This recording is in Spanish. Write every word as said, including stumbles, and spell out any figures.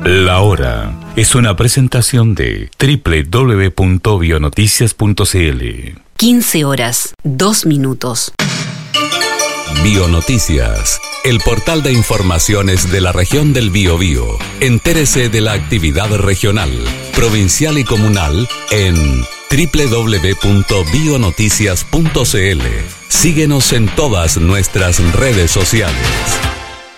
La Hora es una presentación de doble u doble u doble u punto bionoticias punto c l. quince horas, dos minutos. Bionoticias, el portal de informaciones de la región del Biobío. Entérese de la actividad regional, provincial y comunal en doble u doble u doble u punto bionoticias punto c l. Síguenos en todas nuestras redes sociales.